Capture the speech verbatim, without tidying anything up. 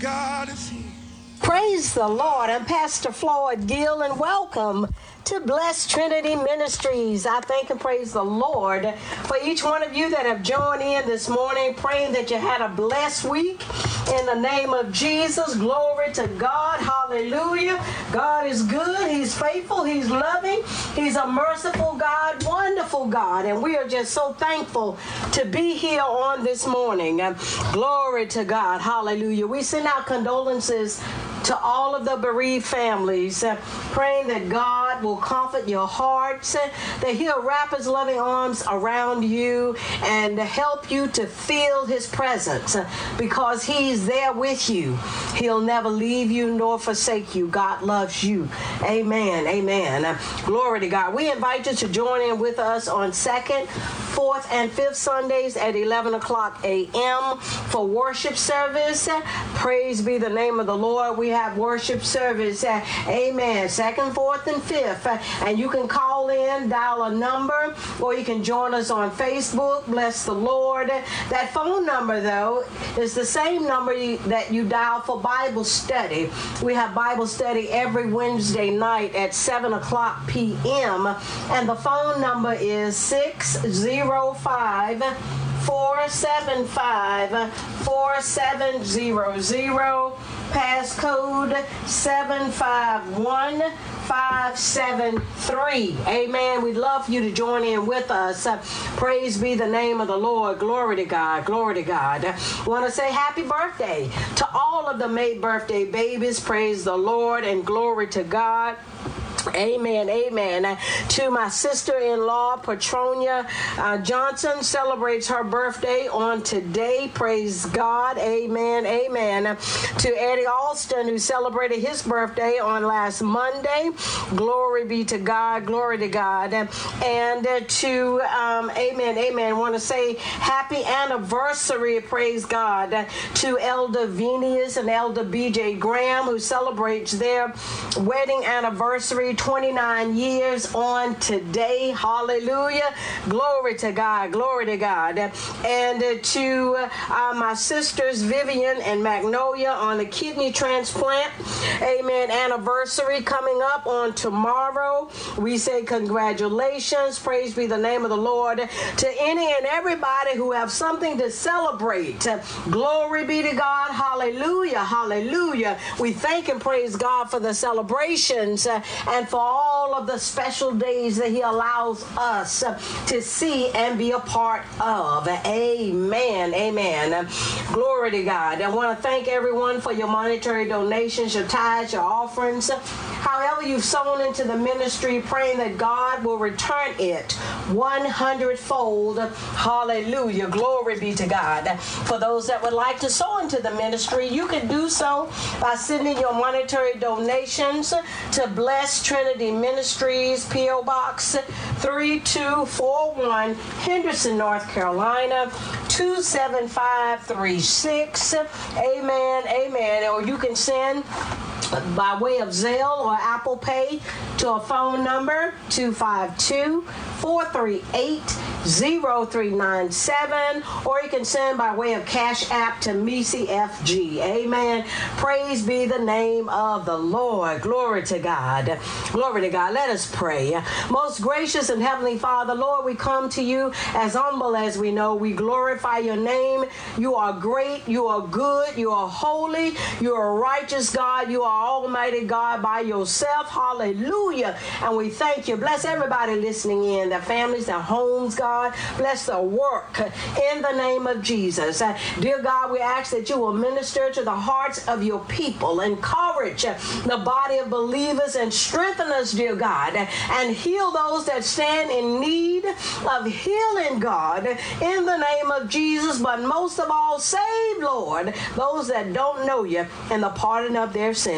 God is here. Praise the Lord. I'm Pastor Floyd Gill, and welcome to Blessed Trinity Ministries. I thank and praise the Lord for each one of you that have joined in this morning, praying that you had a blessed week. In the name of Jesus, glory to God. Hallelujah. God is good. He's faithful. He's loving. He's a merciful God, wonderful God. And we are just so thankful to be here on this morning. Uh, glory to God. Hallelujah. We send out condolences to all of the bereaved families, uh, praying that God will comfort your hearts, uh, that he'll wrap his loving arms around you and help you to feel his presence, uh, because he's there with you. He'll never leave you nor forsake you. God loves you. Amen. Amen. Uh, glory to God. We invite you to join in with us on second, fourth, and fifth Sundays at eleven o'clock a.m. for worship service. Uh, praise be the name of the Lord. We have worship service, uh, amen, second, fourth, and fifth. Uh, and you can call in, dial a number, or you can join us on Facebook. Bless the Lord. That phone number, though, is the same number you, that you dial for Bible study. We have Bible study every Wednesday night at seven o'clock p.m. And the phone number is six oh five, four seven five, four seven zero zero. Passcode seven five one five seven three. Amen. We'd love for you to join in with us. Uh, praise be the name of the Lord. Glory to God. Glory to God. I want to say happy birthday to all of the May birthday babies. Praise the Lord and glory to God. Amen, amen. Uh, to my sister-in-law, Petronia uh, Johnson, celebrates her birthday on today. Praise God. Amen, amen. Uh, to Eddie Alston, who celebrated his birthday on last Monday. Glory be to God. Glory to God. Uh, and uh, to, um, amen, amen. I want to say happy anniversary, praise God, uh, to Elder Venius and Elder B J Graham, who celebrates their wedding anniversary, twenty-nine years on today. Hallelujah. Glory to God. Glory to God. And uh, to uh, my sisters Vivian and Magnolia on the kidney transplant, amen, anniversary coming up on tomorrow. We say congratulations. Praise be the name of the Lord. To any and everybody who have something to celebrate, glory be to God. Hallelujah. Hallelujah. We thank and praise God for the celebrations uh, and for all of the special days that he allows us uh, to see and be a part of. Amen. Amen. Glory to God. I want to thank everyone for your monetary donations, your tithes, your offerings. However you've sown into the ministry, praying that God will return it one hundred fold. Hallelujah. Glory be to God. For those that would like to sow into the ministry, you can do so by sending your monetary donations to Blessed Trinity Ministries, P O Box three two four one, Henderson, North Carolina, two seven five three six. Amen. Amen. Or you can send by way of Zelle or Apple Pay to a phone number two five two, four three eight, zero three nine seven, or you can send by way of Cash App to Misi F G. Amen. Praise be the name of the Lord. Glory to God. Glory to God. Let us pray. Most gracious and heavenly Father, Lord, we come to you as humble as we know. We glorify your name. You are great. You are good. You are holy. You are righteous, God. You are almighty God by yourself. Hallelujah. And we thank you. Bless everybody listening in, their families, their homes, God. Bless their work in the name of Jesus. Uh, dear God, we ask that you will minister to the hearts of your people, encourage uh, the body of believers, and strengthen us, dear God, uh, and heal those that stand in need of healing, God, in the name of Jesus. But most of all, save, Lord, those that don't know you and the pardon of their sins.